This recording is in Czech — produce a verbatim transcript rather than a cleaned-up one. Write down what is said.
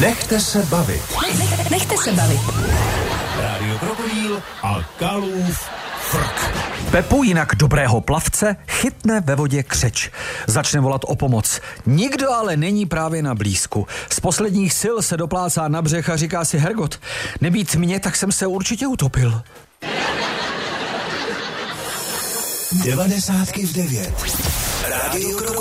Nechte se bavit. Nechte se bavit. Rádio Krokodýl a Kalův frk. Pepu, jinak dobrého plavce, chytne ve vodě křeč. Začne volat o pomoc. Nikdo ale není právě na blízku. Z posledních sil se doplácá na břeh a říká si: Hergot, nebýt mě, tak jsem se určitě utopil. Devadesátky v devět. Rádio Krokodýl.